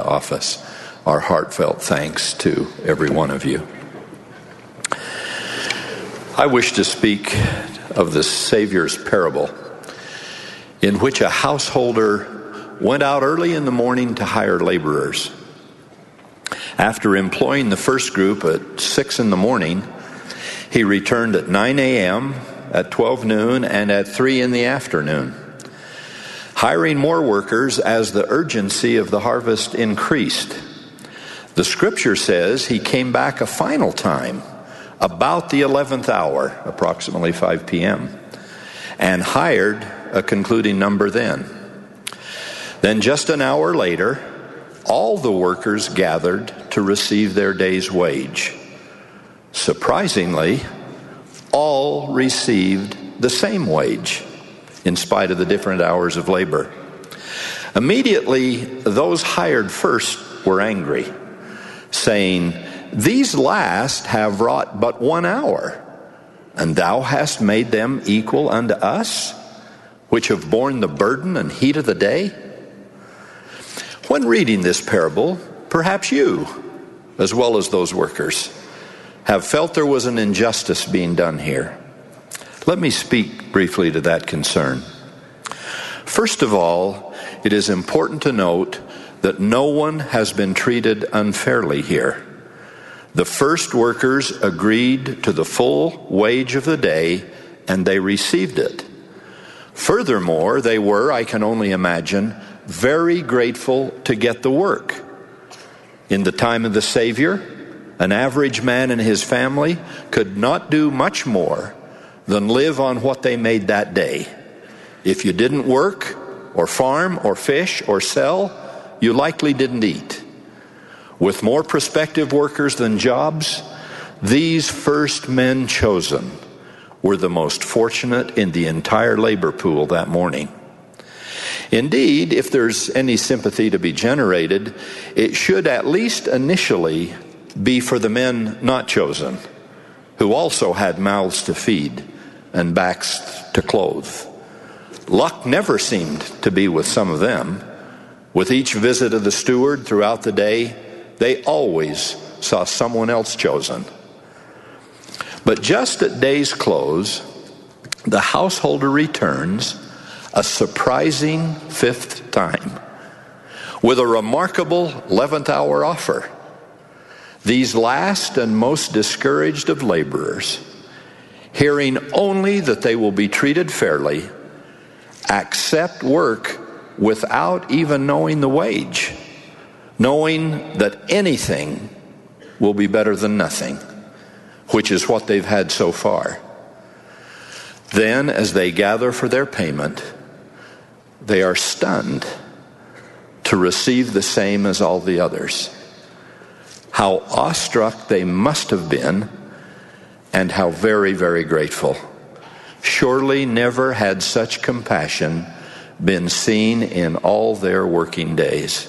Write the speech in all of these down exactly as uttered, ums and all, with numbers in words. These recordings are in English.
office. Our heartfelt thanks to every one of you. I wish to speak of the Savior's parable, in which a householder went out early in the morning to hire laborers. After employing the first group at six in the morning, he returned at nine a.m., at twelve noon, and at three in the afternoon, hiring more workers as the urgency of the harvest increased. The scripture says he came back a final time, about the eleventh hour, approximately five p.m., and hired a concluding number then. Then just an hour later, all the workers gathered to receive their day's wage. Surprisingly, all received the same wage, in spite of the different hours of labor. Immediately, those hired first were angry, saying, "These last have wrought but one hour, and thou hast made them equal unto us, which have borne the burden and heat of the day?" When reading this parable, perhaps you, as well as those workers, have felt there was an injustice being done here. Let me speak briefly to that concern. First of all, it is important to note that no one has been treated unfairly here. The first workers agreed to the full wage of the day, and they received it. Furthermore, they were, I can only imagine, very grateful to get the work. In the time of the Savior, an average man and his family could not do much more than live on what they made that day. If you didn't work, or farm, or fish, or sell, you likely didn't eat. With more prospective workers than jobs, these first men chosen were the most fortunate in the entire labor pool that morning. Indeed, if there's any sympathy to be generated, it should at least initially be for the men not chosen, who also had mouths to feed and backs to clothe. Luck never seemed to be with some of them. With each visit of the steward throughout the day, they always saw someone else chosen. But just at day's close, the householder returns a surprising fifth time with a remarkable eleventh hour offer. These last and most discouraged of laborers, hearing only that they will be treated fairly, accept work without even knowing the wage, knowing that anything will be better than nothing, which is what they've had so far. Then, as they gather for their payment, they are stunned to receive the same as all the others. How awestruck they must have been, and how very, very grateful. Surely never had such compassion been seen in all their working days.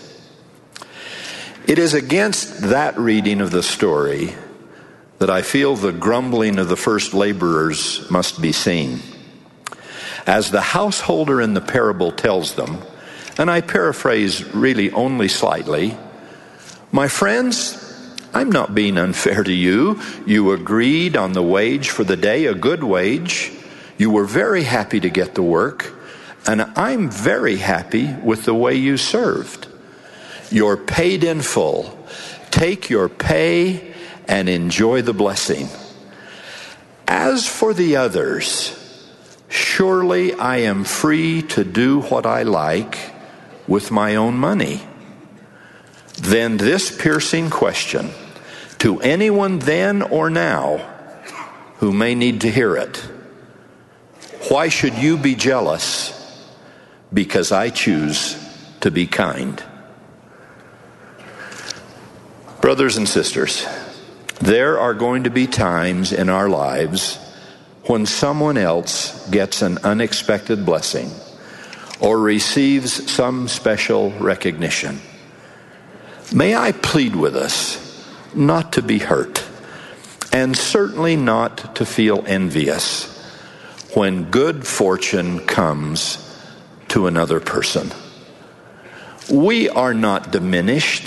It is against that reading of the story that I feel the grumbling of the first laborers must be seen. As the householder in the parable tells them, and I paraphrase really only slightly, "My friends, I'm not being unfair to you. You agreed on the wage for the day, a good wage. You were very happy to get the work, and I'm very happy with the way you served. You're paid in full. Take your pay and enjoy the blessing. As for the others, surely I am free to do what I like with my own money." Then this piercing question to anyone then or now who may need to hear it: why should you be jealous because I choose to be kind? Brothers and sisters, there are going to be times in our lives when someone else gets an unexpected blessing or receives some special recognition. May I plead with us not to be hurt, and certainly not to feel envious when good fortune comes to another person. We are not diminished